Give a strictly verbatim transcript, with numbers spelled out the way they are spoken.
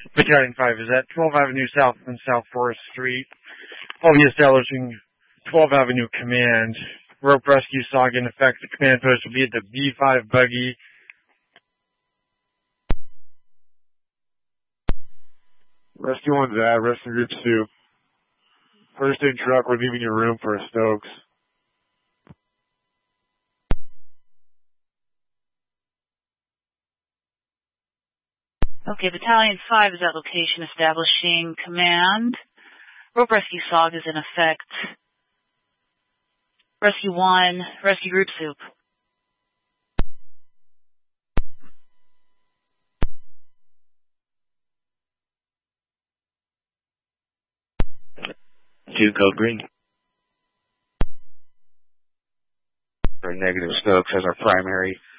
Battalion five is at twelfth Avenue South and South Forest Street. I'll be establishing twelfth Avenue Command. Rope rescue SOG in effect. The command post will be at the B five buggy. Rescue one's at, rescue group two. First aid truck, we're leaving your room for Stokes. Okay, Battalion five is at location establishing command. Rope rescue SOG is in effect. Rescue one, rescue group soup. Two code green. For negative Stokes as our primary.